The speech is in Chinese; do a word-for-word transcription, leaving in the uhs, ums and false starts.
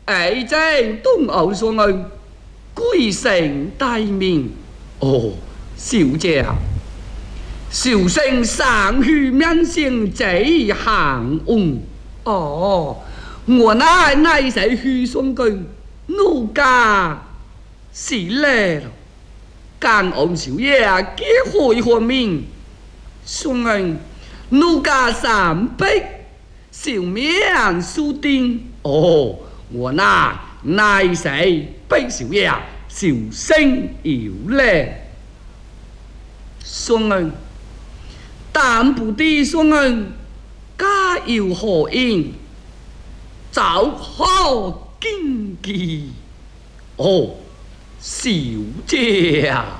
爱在东欧上岸，贵姓大名？哦，小姐，小生上去面前这行翁。哦，我那乃是去上根，奴家是来了。江岸小爷结会何名？上岸奴家三杯，小面书丁。哦，我那乃是北小爷，小生有礼。上岸但不知上岸家有何因？早好经济。哦，小姐啊！